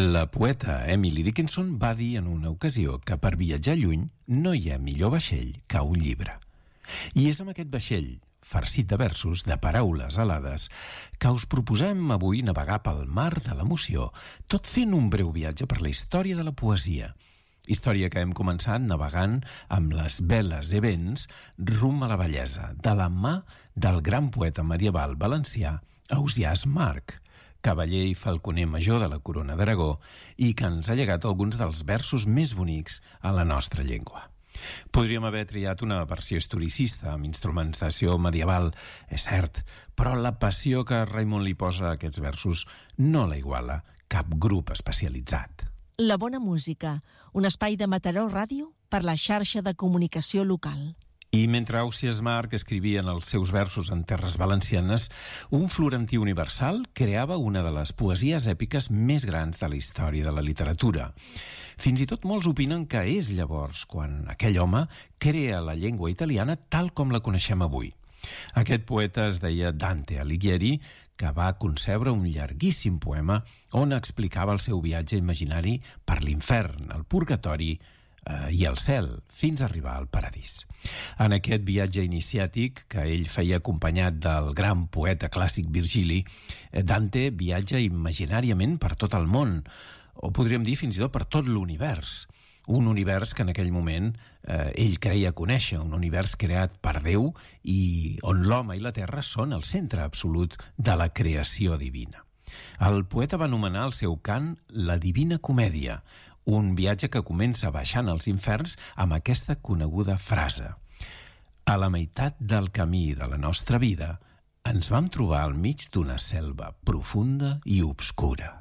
La poeta Emily Dickinson va dir en una ocasió que per viatjar lluny no hi ha millor vaixell que un llibre. I és amb aquest vaixell, farcit de versos, de paraules alades, que us proposem avui navegar pel mar de l'emoció, tot fent un breu viatge per la història de la poesia. Història que hem començat navegant amb les veles i vents rumb a la bellesa, de la mà del gran poeta medieval valencià Ausiàs March, cavaller i falconer major de la Corona d'Aragó i que ens ha llegat alguns dels versos més bonics a la nostra llengua. Podríem haver triat una versió historicista amb instrumentació medieval, és cert, però la passió que Raimon li posa a aquests versos no la iguala cap grup especialitzat. La bona música, un espai de Mataró Ràdio per la xarxa de comunicació local. I mentre Ausiàs March escrivia en els seus versos en terres valencianes, un florentí universal creava una de les poesies èpiques més grans de la història de la literatura. Fins i tot molts opinen que és llavors quan aquell home crea la llengua italiana tal com la coneixem avui. Aquest poeta es deia Dante Alighieri, que va concebre un llarguíssim poema on explicava el seu viatge imaginari per l'infern, el purgatori i el cel, fins a arribar al paradís. En aquest viatge iniciàtic que ell feia acompanyat del gran poeta clàssic Virgili, Dante viatja imaginàriament per tot el món, o podríem dir fins i tot per tot l'univers. Un univers que en aquell moment ell creia conèixer, un univers creat per Déu i on l'home i la terra són el centre absolut de la creació divina. El poeta va anomenar el seu cant la Divina Comèdia, un viatge que comença baixant als inferns amb aquesta coneguda frase: a la meitat del camí de la nostra vida ens vam trobar al mig d'una selva profunda i obscura.